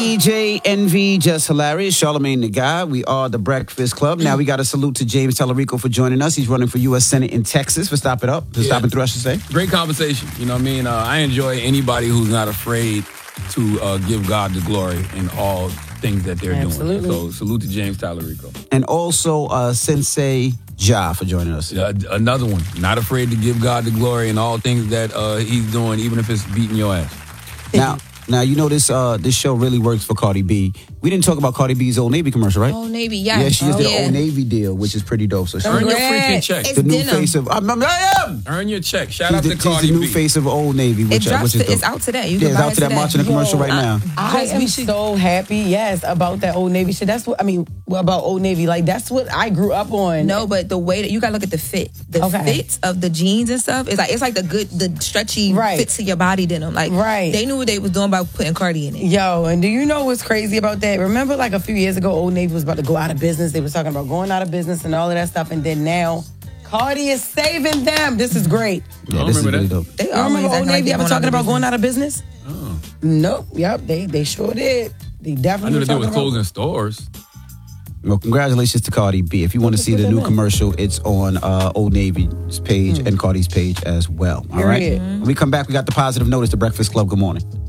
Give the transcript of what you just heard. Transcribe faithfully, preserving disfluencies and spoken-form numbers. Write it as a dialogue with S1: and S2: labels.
S1: E J, Envy, Just Hilarious, Charlamagne the Guy. We are the Breakfast Club. Now we got to salute to James Tallarico for joining us. He's running for U S Senate in Texas for Stop It Up. For yeah. Stopping Through, I should say.
S2: Great conversation. You know what I mean? Uh, I enjoy anybody who's not afraid to uh, give God the glory in all things that they're
S3: Absolutely.
S2: doing. So salute to James Tallarico.
S1: And also uh, Sensei Ja for joining us.
S2: Uh, another one. Not afraid to give God the glory in all things that uh, he's doing, even if it's beating your ass.
S1: Now, now you know this uh, this show really works for Cardi B. We didn't talk about Cardi B's Old Navy commercial, right?
S4: Old Navy, yeah.
S1: Yeah, she just
S4: oh,
S1: did
S4: yeah.
S1: an Old Navy deal, which is pretty dope. So she
S2: Earn your freaking check.
S4: It's
S1: the new
S4: denim.
S1: face of I'm, I'm, I am.
S2: Earn your check. Shout
S1: She's
S2: out
S1: the,
S2: to
S1: she's
S2: Cardi
S1: the new
S2: B.
S1: face of Old Navy, which,
S4: It drops.
S1: which is dope.
S4: It's out today. You
S1: yeah,
S4: can
S1: it's
S4: buy
S1: out
S4: it
S1: today. I'm
S4: today.
S1: watching the commercial right now.
S3: I am so happy, yes, about that Old Navy shit. That's what I mean about Old Navy. Like that's what I grew up on.
S4: No, but the way that you gotta look at the fit, the
S3: Okay.
S4: fit of the jeans and stuff. It's like it's like the good, the stretchy
S3: Right.
S4: fit to your body denim. Like
S3: Right.
S4: they knew what they was doing by putting Cardi in it.
S3: Yo, and do you know what's crazy about that? Remember, like a few years ago, Old Navy was about to go out of business. They were talking about going out of business and all of that stuff. And then now, Cardi is saving them. This is great.
S1: Yeah,
S2: I
S1: this is
S2: remember
S1: really
S2: that.
S1: dope.
S4: They
S3: You
S4: always
S3: remember Old
S4: acting like
S3: Navy
S4: they
S3: ever
S4: going
S3: talking
S4: out
S3: about
S4: of
S3: going out of business?
S2: Oh.
S3: Nope. Yep. They they sure did. They
S2: I
S3: definitely.
S2: knew
S3: were
S2: that they was
S3: talking about-
S2: closing stores.
S1: Well, congratulations to Cardi B. If you want to see the new commercial, it's on uh, Old Navy's page and Cardi's page as well. All right.
S3: Period.
S1: When we come back, we got the positive notice. The Breakfast Club. Good morning.